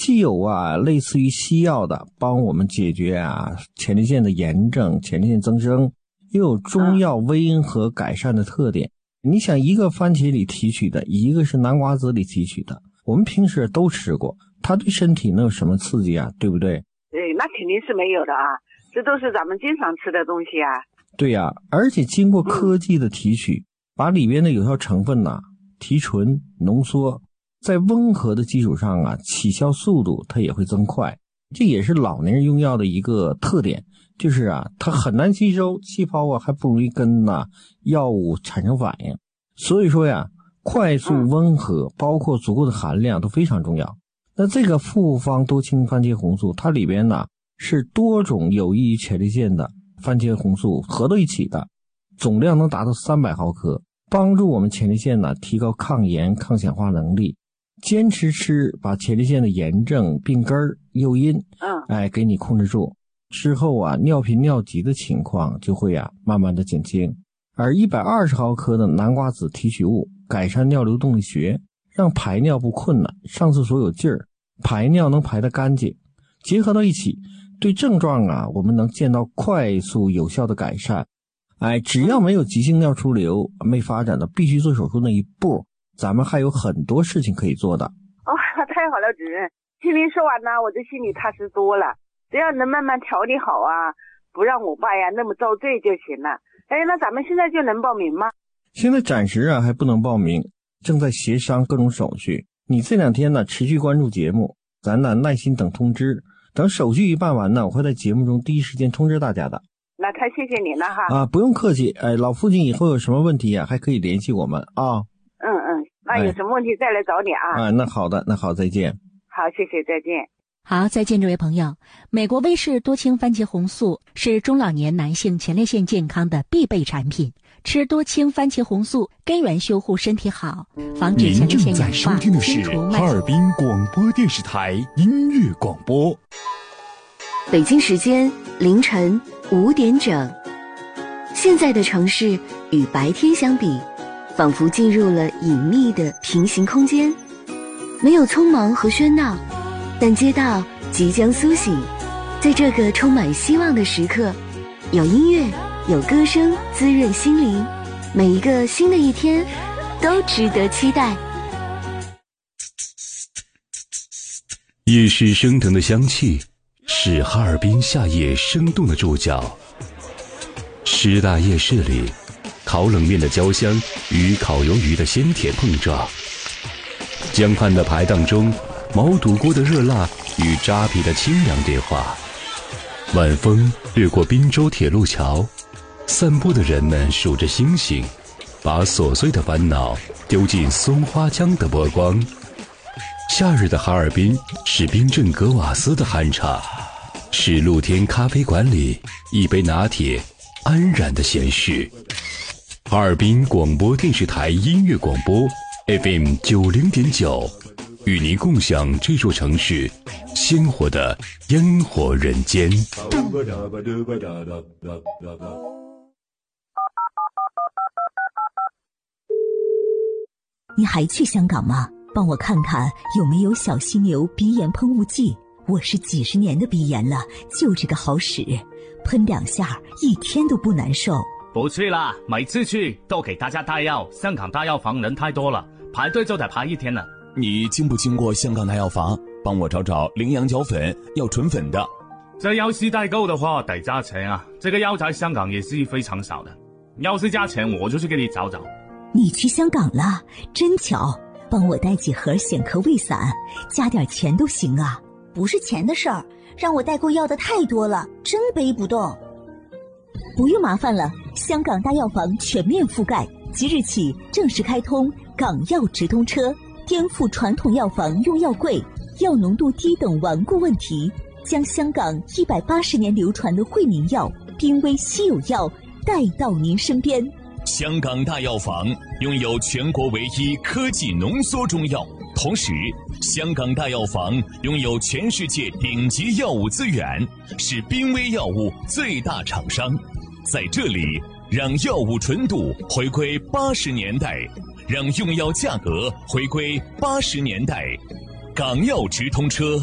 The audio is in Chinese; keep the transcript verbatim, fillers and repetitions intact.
既有啊类似于西药的帮我们解决啊前列腺的炎症、前列腺增生，又有中药微温和改善的特点。你想，一个番茄里提取的，一个是南瓜子里提取的，我们平时都吃过，它对身体能有什么刺激啊？对不对？ 对，那肯定是没有的啊，这都是咱们经常吃的东西啊。 对呀、啊，而且经过科技的提取、嗯、把里边的有效成分呐、啊、提纯浓缩，在温和的基础上啊，起效速度它也会增快。这也是老年人用药的一个特点，就是啊它很难吸收，气泡啊还不容易跟呐、啊、药物产生反应。所以说呀，快速温和、嗯、包括足够的含量都非常重要。那这个复方多氢番茄红素，它里边呢是多种有益于前列腺的番茄红素合到一起的，总量能达到三百毫克，帮助我们前列腺呢提高抗炎抗氧化能力。坚持吃，把前列腺的炎症病根儿诱因嗯哎给你控制住之后啊，尿频尿急的情况就会啊慢慢的减轻。而一百二十毫克的南瓜子提取物改善尿流动力学，让排尿不困难，上厕所有劲儿，排尿能排得干净。结合到一起，对症状啊我们能见到快速有效的改善。哎，只要没有急性尿出流，没发展到必须做手术那一步，咱们还有很多事情可以做的。 哦，太好了，主任，听您说完呢，我这心里踏实多了。只要能慢慢调理好啊，不让我爸呀那么遭罪就行了。哎，那咱们现在就能报名吗？ 现在暂时啊还不能报名，正在协商各种手续。你这两天呢持续关注节目，咱呢耐心等通知。等手续一办完呢，我会在节目中第一时间通知大家的。 那太谢谢您了哈。 啊，不用客气。哎，老父亲以后有什么问题啊，还可以联系我们啊。 嗯嗯，那有什么问题再来找你啊。 啊，那好的，那好，再见。 好，谢谢，再见。 好，再见，这位朋友。美国威氏多氢番茄红素是中老年男性前列腺健康的必备产品。吃多氢番茄红素，根源修护身体好，防止前列腺氧化，清除慢性。 哈尔滨广播电视台音乐广播。 北京时间凌晨五点整。现在的城市与白天相比，仿佛进入了隐秘的平行空间，没有匆忙和喧闹，但街道即将苏醒。在这个充满希望的时刻，有音乐，有歌声滋润心灵，每一个新的一天都值得期待。 夜市升腾的香气是哈尔滨夏夜生动的注脚。师大夜市里，烤冷面的焦香与烤鱿鱼的鲜甜碰撞，江畔的排档中，毛肚锅的热辣与扎皮的清凉对话。晚风掠过滨州铁路桥，散步的人们数着星星，把琐碎的烦恼丢进松花江的波光。夏日的哈尔滨是冰镇格瓦斯的酣畅，是露天咖啡馆里一杯拿铁安然的闲适。哈尔滨广播电视台音乐广播 F M 九零点九，与您共享这座城市鲜活的烟火人间。 你还去香港吗？帮我看看有没有小犀牛鼻炎喷雾剂，我是几十年的鼻炎了，就这个好使，喷两下一天都不难受。 不去啦，每次去都给大家带药，香港大药房人太多了，排队就得排一天了。 你经不经过香港大药房？帮我找找羚羊角粉，要纯粉的。 这要是代购的话得加钱啊，这个药在香港也是非常少的，要是加钱我就去给你找找。 你去香港了，真巧，帮我带几盒显科胃散，加点钱都行啊。 不是钱的事儿，让我代购要的太多了，真背不动。 不用麻烦了，香港大药房全面覆盖，即日起正式开通港药直通车，颠覆传统药房用药贵、药浓度低等顽固问题，将香港一百八十年流传的惠民药、濒危稀有药带到您身边。 香港大药房拥有全国唯一科技浓缩中药，同时香港大药房拥有全世界顶级药物资源，是濒危药物最大厂商。在这里，让药物纯度回归八十年代，让用药价格回归八十年代。港药直通车